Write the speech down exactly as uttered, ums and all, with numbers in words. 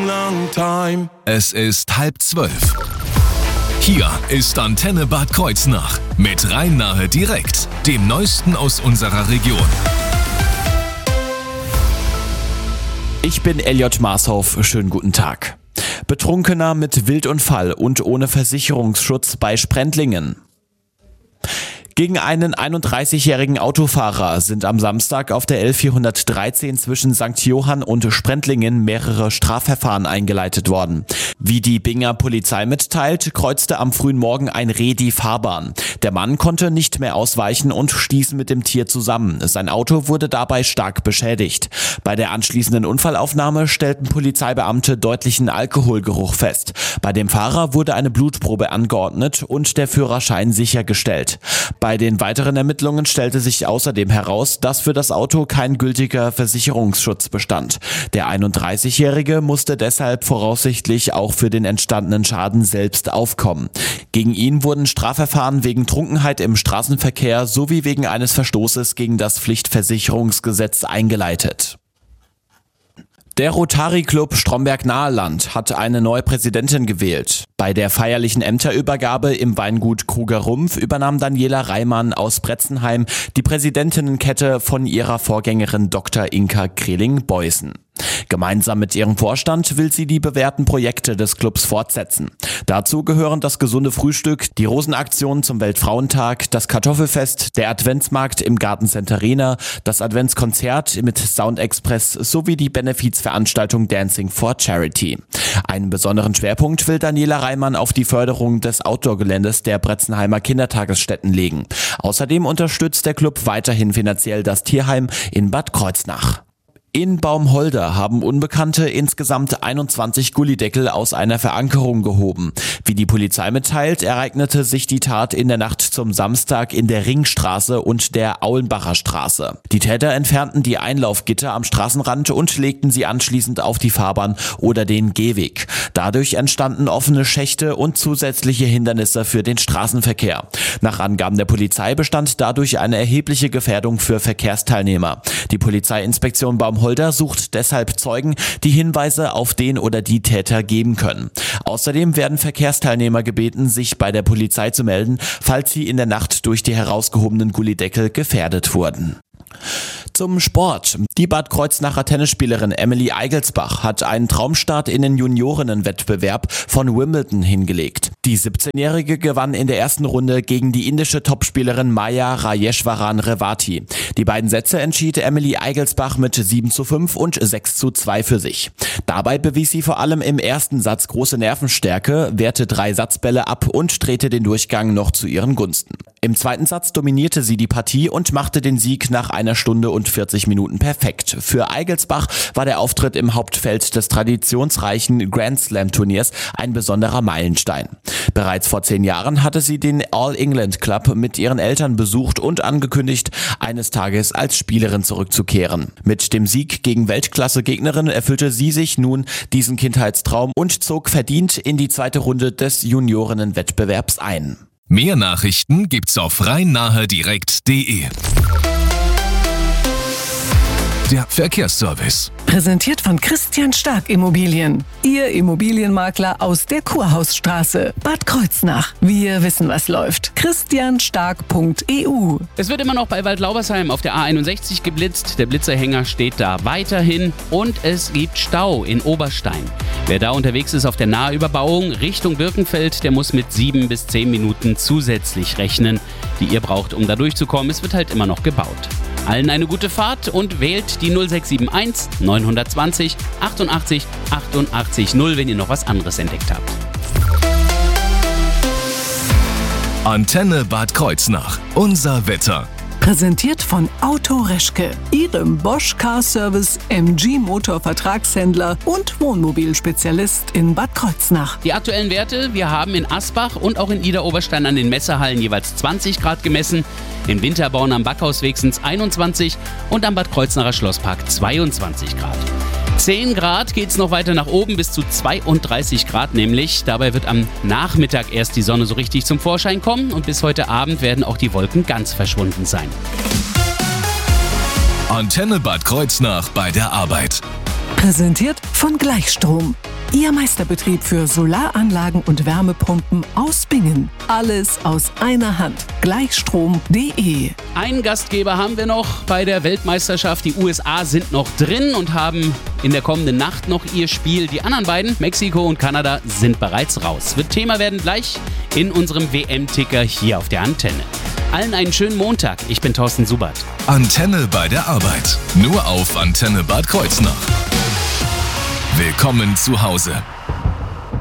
long time. Es ist halb zwölf. Hier ist Antenne Bad Kreuznach mit Rhein-Nahe direkt, dem Neuesten aus unserer Region. Ich bin Elliot Marshoff, schönen guten Tag. Betrunkener mit Wildunfall und ohne Versicherungsschutz bei Sprendlingen. Gegen einen einunddreißigjährigen Autofahrer sind am Samstag auf der L vierhundertdreizehn zwischen Sankt Johann und Sprendlingen mehrere Strafverfahren eingeleitet worden. Wie die Binger Polizei mitteilt, kreuzte am frühen Morgen ein Reh die Fahrbahn. Der Mann konnte nicht mehr ausweichen und stieß mit dem Tier zusammen. Sein Auto wurde dabei stark beschädigt. Bei der anschließenden Unfallaufnahme stellten Polizeibeamte deutlichen Alkoholgeruch fest. Bei dem Fahrer wurde eine Blutprobe angeordnet und der Führerschein sichergestellt. Bei den weiteren Ermittlungen stellte sich außerdem heraus, dass für das Auto kein gültiger Versicherungsschutz bestand. Der einunddreißigjährige musste deshalb voraussichtlich auch für den entstandenen Schaden selbst aufkommen. Gegen ihn wurden Strafverfahren wegen Trunkenheit im Straßenverkehr sowie wegen eines Verstoßes gegen das Pflichtversicherungsgesetz eingeleitet. Der Rotary Club Stromberg-Naheland hat eine neue Präsidentin gewählt. Bei der feierlichen Ämterübergabe im Weingut Kruger Rumpf übernahm Daniela Reimann aus Bretzenheim die Präsidentinnenkette von ihrer Vorgängerin Doktor Inka Kreling-Beußen. Gemeinsam mit ihrem Vorstand will sie die bewährten Projekte des Clubs fortsetzen. Dazu gehören das gesunde Frühstück, die Rosenaktion zum Weltfrauentag, das Kartoffelfest, der Adventsmarkt im Gartencenter Rehna, das Adventskonzert mit Sound Express sowie die Benefizveranstaltung Dancing for Charity. Einen besonderen Schwerpunkt will Daniela Reimann auf die Förderung des Outdoor-Geländes der Bretzenheimer Kindertagesstätten legen. Außerdem unterstützt der Club weiterhin finanziell das Tierheim in Bad Kreuznach. In Baumholder haben Unbekannte insgesamt einundzwanzig Gullideckel aus einer Verankerung gehoben. Wie die Polizei mitteilt, ereignete sich die Tat in der Nacht zum Samstag in der Ringstraße und der Aulenbacher Straße. Die Täter entfernten die Einlaufgitter am Straßenrand und legten sie anschließend auf die Fahrbahn oder den Gehweg. Dadurch entstanden offene Schächte und zusätzliche Hindernisse für den Straßenverkehr. Nach Angaben der Polizei bestand dadurch eine erhebliche Gefährdung für Verkehrsteilnehmer. Die Polizeiinspektion Baumholder Holder sucht deshalb Zeugen, die Hinweise auf den oder die Täter geben können. Außerdem werden Verkehrsteilnehmer gebeten, sich bei der Polizei zu melden, falls sie in der Nacht durch die herausgehobenen Gullideckel gefährdet wurden. Zum Sport. Die Bad Kreuznacher Tennisspielerin Emily Eigelsbach hat einen Traumstart in den Juniorinnenwettbewerb von Wimbledon hingelegt. Die siebzehnjährige gewann in der ersten Runde gegen die indische Topspielerin Maya Rajeshwaran Revati. Die beiden Sätze entschied Emily Eigelsbach mit sieben zu fünf und sechs zu zwei für sich. Dabei bewies sie vor allem im ersten Satz große Nervenstärke, wehrte drei Satzbälle ab und drehte den Durchgang noch zu ihren Gunsten. Im zweiten Satz dominierte sie die Partie und machte den Sieg nach einer Stunde und vierzig Minuten perfekt. Für Eigelsbach war der Auftritt im Hauptfeld des traditionsreichen Grand Slam Turniers ein besonderer Meilenstein. Bereits vor zehn Jahren hatte sie den All England Club mit ihren Eltern besucht und angekündigt, eines Tages als Spielerin zurückzukehren. Mit dem Sieg gegen Weltklasse-Gegnerinnen erfüllte sie sich nun diesen Kindheitstraum und zog verdient in die zweite Runde des Juniorinnenwettbewerbs ein. Mehr Nachrichten gibt's auf rhein-nahe direkt punkt de. Der Verkehrsservice. Präsentiert von Christian Stark Immobilien. Ihr Immobilienmakler aus der Kurhausstraße, Bad Kreuznach. Wir wissen, was läuft. christian stark punkt e u. Es wird immer noch bei Waldlaubersheim auf der A einundsechzig geblitzt. Der Blitzerhänger steht da weiterhin und es gibt Stau in Oberstein. Wer da unterwegs ist auf der Nahüberbauung Richtung Birkenfeld, der muss mit sieben bis zehn Minuten zusätzlich rechnen, die ihr braucht, um da durchzukommen. Es wird halt immer noch gebaut. Allen eine gute Fahrt und wählt die null sechs sieben eins neun zwei null achtundachtzig achtundachtzig null, wenn ihr noch was anderes entdeckt habt. Antenne Bad Kreuznach. Unser Wetter. Präsentiert von Auto Reschke, Ihrem Bosch Car Service M G Motor Vertragshändler und Wohnmobilspezialist in Bad Kreuznach. Die aktuellen Werte, wir haben in Asbach und auch in Idar-Oberstein an den Messerhallen jeweils zwanzig Grad gemessen. In Winterborn am Backhausweg sind es einundzwanzig und am Bad Kreuznacher Schlosspark zweiundzwanzig Grad. zehn Grad geht es noch weiter nach oben bis zu zweiunddreißig Grad nämlich. Dabei wird am Nachmittag erst die Sonne so richtig zum Vorschein kommen und bis heute Abend werden auch die Wolken ganz verschwunden sein. Antenne Bad Kreuznach bei der Arbeit. Präsentiert von Gleichstrom. Ihr Meisterbetrieb für Solaranlagen und Wärmepumpen aus Bingen. Alles aus einer Hand. Gleichstrom punkt de. Einen Gastgeber haben wir noch bei der Weltmeisterschaft. Die U S A sind noch drin und haben in der kommenden Nacht noch ihr Spiel. Die anderen beiden, Mexiko und Kanada, sind bereits raus. Wird Thema werden gleich in unserem W M-Ticker hier auf der Antenne. Allen einen schönen Montag. Ich bin Thorsten Subert. Antenne bei der Arbeit. Nur auf Antenne Bad Kreuznach. Willkommen zu Hause.